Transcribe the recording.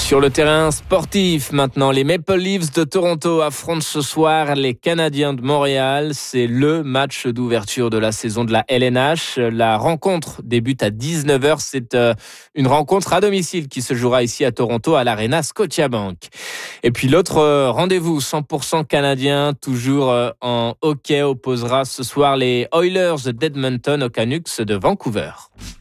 Sur le terrain sportif, maintenant, les Maple Leafs de Toronto affrontent ce soir les Canadiens de Montréal. C'est le match d'ouverture de la saison de la LNH. La rencontre débute à 19h. C'est une rencontre à domicile qui se jouera ici à Toronto à l'Arena Scotiabank. Et puis l'autre rendez-vous 100% canadien, toujours en hockey, opposera ce soir les Oilers d'Edmonton aux Canucks de Vancouver.